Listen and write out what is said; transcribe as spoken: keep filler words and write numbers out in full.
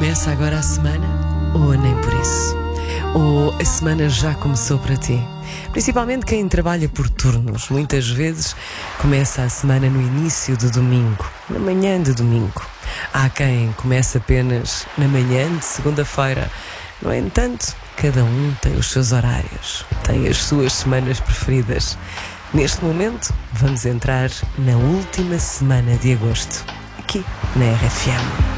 Começa agora a semana? Ou nem por isso? Ou a semana já começou para ti? Principalmente quem trabalha por turnos. Muitas vezes começa a semana no início do domingo, na manhã de domingo. Há quem comece apenas na manhã de segunda-feira. No entanto, cada um tem os seus horários, tem as suas semanas preferidas. Neste momento, vamos entrar na última semana de agosto, aqui na R F M.